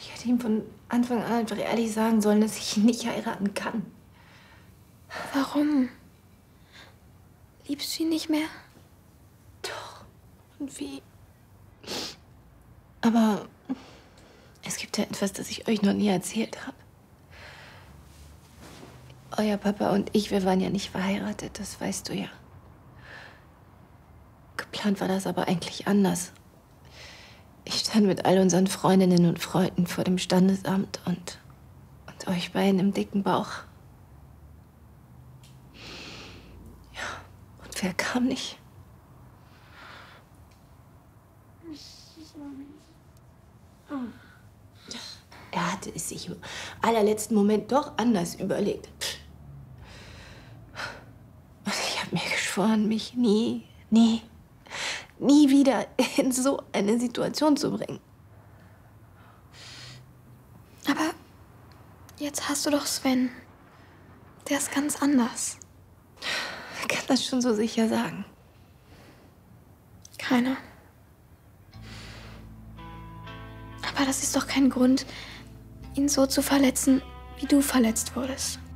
Ich hätte ihm von Anfang an einfach ehrlich sagen sollen, dass ich ihn nicht heiraten kann. Warum? Liebst du ihn nicht mehr? Doch. Und wie? Aber es gibt ja etwas, das ich euch noch nie erzählt habe. Euer Papa und ich, wir waren ja nicht verheiratet, das weißt du ja. Geplant war das aber eigentlich anders. Ich stand mit all unseren Freundinnen und Freunden vor dem Standesamt und euch beiden im dicken Bauch. Ja, und wer kam nicht? Er hatte es sich im allerletzten Moment doch anders überlegt. Und ich habe mir geschworen, mich nie wieder in so eine Situation zu bringen. Aber jetzt hast du doch Sven. Der ist ganz anders. Ich kann das schon so sicher sagen. Keiner. Aber das ist doch kein Grund, ihn so zu verletzen, wie du verletzt wurdest.